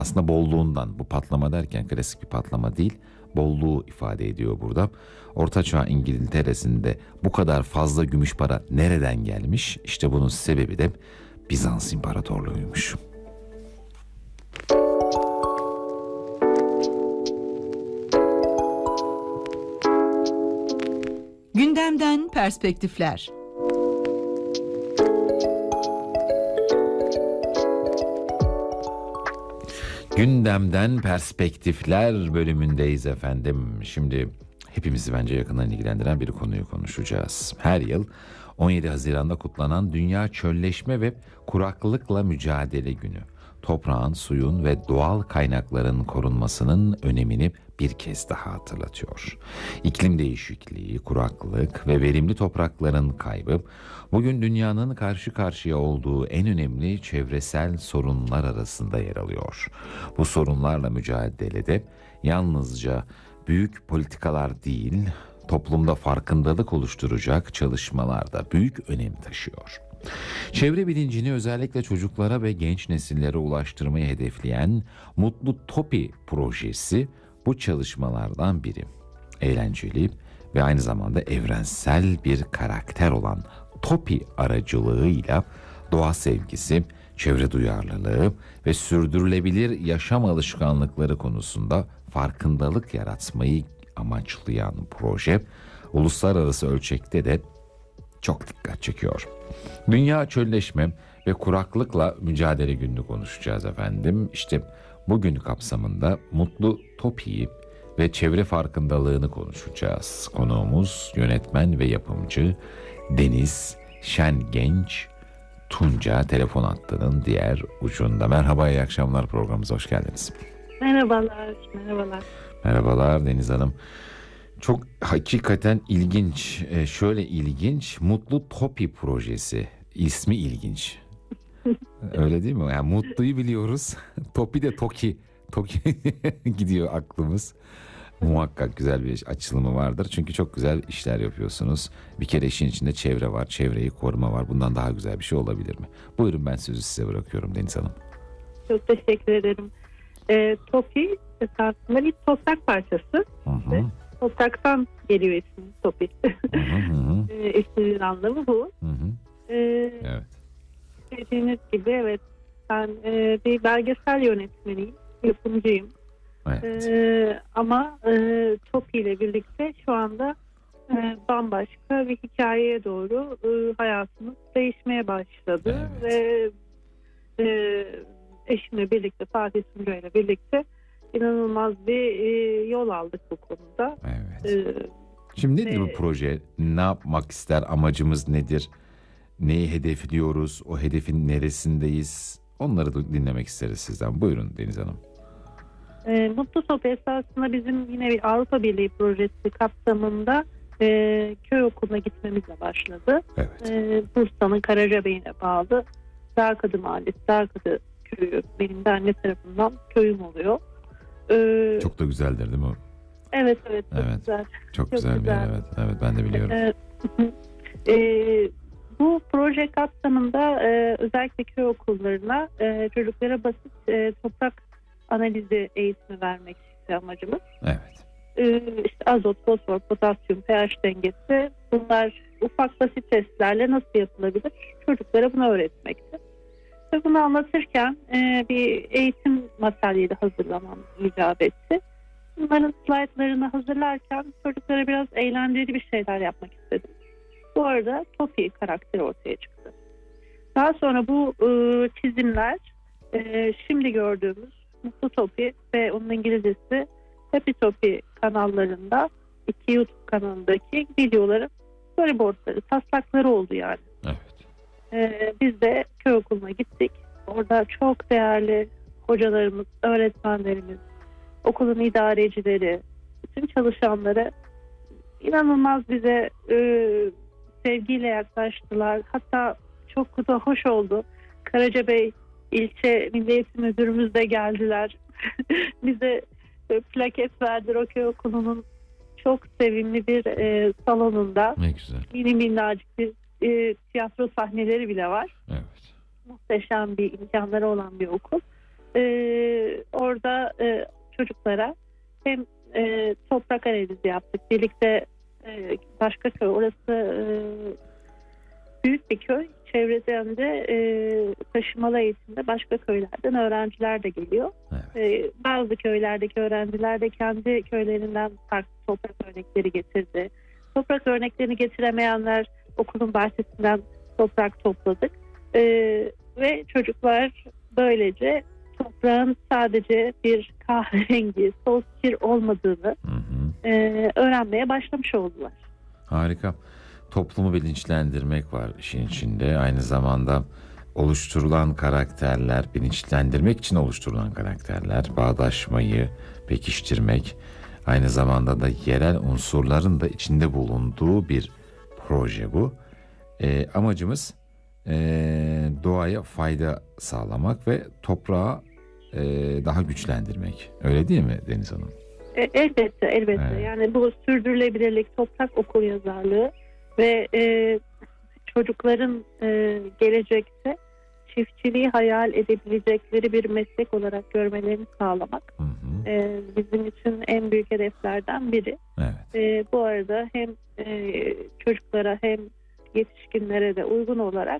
Aslında bolluğundan, bu patlama derken klasik bir patlama değil, bolluğu ifade ediyor burada. Ortaçağ İngiltere'sinde bu kadar fazla gümüş para nereden gelmiş? İşte bunun sebebi de Bizans İmparatorluğu'ymuş. Gündemden perspektifler. Gündemden perspektifler bölümündeyiz efendim. Şimdi hepimizi bence yakından ilgilendiren bir konuyu konuşacağız. Her yıl 17 Haziran'da kutlanan Dünya Çölleşme ve Kuraklıkla Mücadele Günü, toprağın, suyun ve doğal kaynakların korunmasının önemini bir kez daha hatırlatıyor. İklim değişikliği, kuraklık ve verimli toprakların kaybı bugün dünyanın karşı karşıya olduğu en önemli çevresel sorunlar arasında yer alıyor. Bu sorunlarla mücadelede yalnızca büyük politikalar değil, toplumda farkındalık oluşturacak çalışmalar da büyük önem taşıyor. Çevre bilincini özellikle çocuklara ve genç nesillere ulaştırmayı hedefleyen Mutlu Topi projesi bu çalışmalardan biri. Eğlenceli ve aynı zamanda evrensel bir karakter olan Topi aracılığıyla doğa sevgisi, çevre duyarlılığı ve sürdürülebilir yaşam alışkanlıkları konusunda farkındalık yaratmayı amaçlayan proje, uluslararası ölçekte de çok dikkat çekiyor. Dünya Çölleşme ve Kuraklıkla Mücadele Günü'nü konuşacağız efendim. İşte bugün kapsamında Mutlu Topi'yi ve çevre farkındalığını konuşacağız. Konuğumuz yönetmen ve yapımcı Deniz Şengenç Tunca, telefon hattının diğer ucunda. Merhaba, iyi akşamlar, programımıza hoş geldiniz. Merhabalar. Merhabalar Deniz Hanım. Çok hakikaten ilginç, şöyle ilginç, Mutlu Topi projesi, ismi ilginç. Öyle değil mi? Yani Mutlu'yu biliyoruz, Topi de Toki gidiyor aklımız. Muhakkak güzel bir açılımı vardır. Çünkü çok güzel işler yapıyorsunuz. Bir kere işin içinde çevre var, çevreyi koruma var. Bundan daha güzel bir şey olabilir mi? Buyurun, ben sözü size bırakıyorum Deniz Hanım. Çok teşekkür ederim. Topi esasında bir toprak parçası. Topraktan geliyor ismi Topi. İsminin anlamı bu. Evet. Dediğiniz gibi evet, ben bir belgesel yönetmeniyim, yapımcıyım. Evet. Ama Topi ile birlikte şu anda bambaşka bir hikayeye doğru hayatımız değişmeye başladı. Evet. Ve eşimle birlikte, Fatih Sunca ile birlikte inanılmaz bir yol aldık bu konuda. Evet. Şimdi nedir bu proje? Ne yapmak ister? Amacımız nedir? Neyi hedefliyoruz? O hedefin neresindeyiz? Onları da dinlemek isteriz sizden. Buyurun Deniz Hanım. Mutlu Topi esasında bizim yine bir Avrupa Birliği projesi kapsamında köy okuluna gitmemizle başladı. Evet. Bursa'nın Karacabey'ine bağlı Dağkadı Mahallesi, Dağkadı köyü benim de anne tarafından köyüm oluyor. Çok da güzeldir değil mi? Evet çok güzel. Çok güzel bir yer, evet ben de biliyorum. Bu proje kapsamında özellikle köy okullarına çocuklara basit toprak analizi eğitimi vermek amacımız. Evet. İşte azot, fosfor, potasyum, pH dengesi, bunlar ufak basit testlerle nasıl yapılabilir? Çocuklara bunu öğretmekti. Ve bunu anlatırken bir eğitim materyali hazırlamam icap etti. Bunların slaytlarını hazırlarken çocuklara biraz eğlenceli bir şeyler yapmak istedim. Bu arada Topi karakteri ortaya çıktı. Daha sonra bu çizimler şimdi gördüğümüz Mutlu Topi ve onun İngilizcesi Happy Topi kanallarında, iki YouTube kanalındaki videoların storyboardları, taslakları oldu yani. Evet. Biz de köy okuluna gittik. Orada çok değerli hocalarımız, öğretmenlerimiz, okulun idarecileri, bütün çalışanları inanılmaz bize sevgiyle yaklaştılar. Hatta çok da hoş oldu. Karacabey ilçe Milli Eğitim Müdürümüz de geldiler. Bize plaket verdiler o köy okulunun çok sevimli bir salonunda. Ne güzel. Mini minnacık bir tiyatro sahneleri bile var. Evet. Muhteşem bir imkanları olan bir okul. orada çocuklara hem toprak analizi yaptık. Birlikte başka köy, orası büyük bir köy. Çevreden de taşımalı eğitimde başka köylerden öğrenciler de geliyor. Evet. Bazı köylerdeki öğrenciler de kendi köylerinden farklı toprak örnekleri getirdi. Toprak örneklerini getiremeyenler okulun bahçesinden toprak topladık. Ve çocuklar böylece toprağın sadece bir kahverengi, toz kir olmadığını öğrenmeye başlamış oldular. Harika. Toplumu bilinçlendirmek var işin içinde. Aynı zamanda oluşturulan karakterler, bilinçlendirmek için oluşturulan karakterler, bağdaşmayı pekiştirmek, aynı zamanda da yerel unsurların da içinde bulunduğu bir proje bu. Amacımız doğaya fayda sağlamak ve toprağı daha güçlendirmek. Öyle değil mi Deniz Hanım? Elbette. Evet. Yani bu sürdürülebilirlik, toprak okuryazarlığı ve çocukların gelecekte çiftçiliği hayal edebilecekleri bir meslek olarak görmelerini sağlamak bizim için en büyük hedeflerden biri. Evet. Bu arada hem çocuklara hem yetişkinlere de uygun olarak